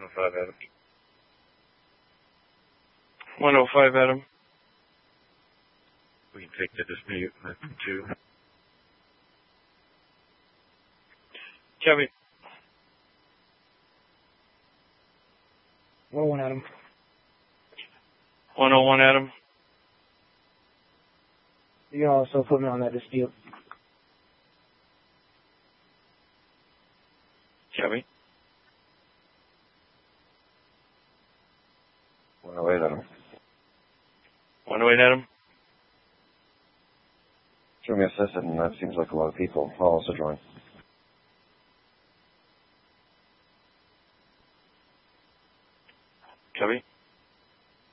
105 Adam. 105 Adam. We can take the dispute at 2. Copy. 101 Adam. 101 Adam. You can also put me on that dispute. Copy. 108 Adam. 108 Adam. Show me a system, and that seems like a lot of people. I'll also join.